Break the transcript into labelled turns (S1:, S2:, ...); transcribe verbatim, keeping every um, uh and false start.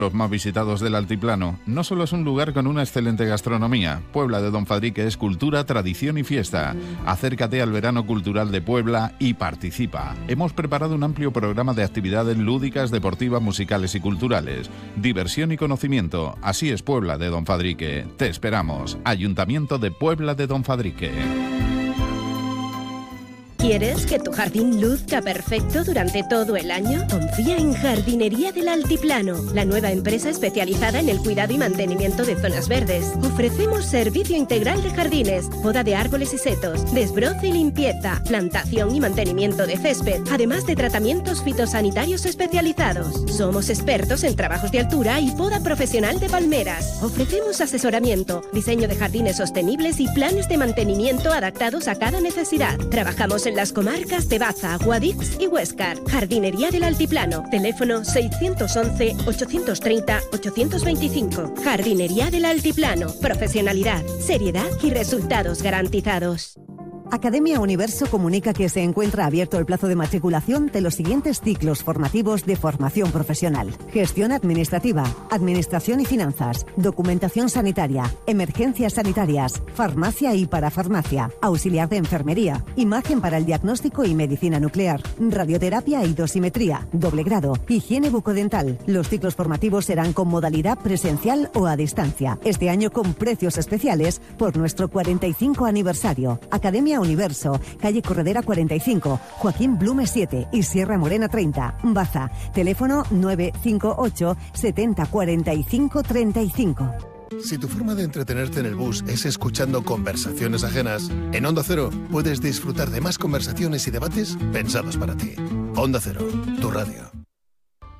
S1: Los más visitados del altiplano. No solo es un lugar con una excelente gastronomía. Puebla de Don Fadrique es cultura, tradición y fiesta. Acércate al verano cultural de Puebla y participa. Hemos preparado un amplio programa de actividades lúdicas, deportivas, musicales y culturales. Diversión y conocimiento. Así es Puebla de Don Fadrique. Te esperamos. Ayuntamiento de Puebla de Don Fadrique.
S2: ¿Quieres que tu jardín luzca perfecto durante todo el año? Confía en Jardinería del Altiplano, la nueva empresa especializada en el cuidado y mantenimiento de zonas verdes. Ofrecemos servicio integral de jardines, poda de árboles y setos, desbroce y limpieza, plantación y mantenimiento de césped, además de tratamientos fitosanitarios especializados. Somos expertos en trabajos de altura y poda profesional de palmeras. Ofrecemos asesoramiento, diseño de jardines sostenibles y planes de mantenimiento adaptados a cada necesidad. Trabajamos en las comarcas de Baza, Guadix y Huéscar. Jardinería del Altiplano. Teléfono seiscientos once, ochocientos treinta, ochocientos veinticinco. Jardinería del Altiplano. Profesionalidad, seriedad y resultados garantizados.
S3: Academia Universo comunica que se encuentra abierto el plazo de matriculación de los siguientes ciclos formativos de formación profesional: gestión administrativa, administración y finanzas, documentación sanitaria, emergencias sanitarias, farmacia y parafarmacia, auxiliar de enfermería, imagen para el diagnóstico y medicina nuclear, radioterapia y dosimetría, doble grado, higiene bucodental. Los ciclos formativos serán con modalidad presencial o a distancia. Este año con precios especiales por nuestro cuarenta y cinco aniversario. Academia Universo, calle Corredera cuarenta y cinco, Joaquín Blume siete y Sierra Morena treinta, Baza. Teléfono nueve cinco ocho, setenta, cuarenta y cinco, treinta y cinco.
S4: Si tu forma de entretenerte en el bus es escuchando conversaciones ajenas, en Onda Cero puedes disfrutar de más conversaciones y debates pensados para ti. Onda Cero, tu radio.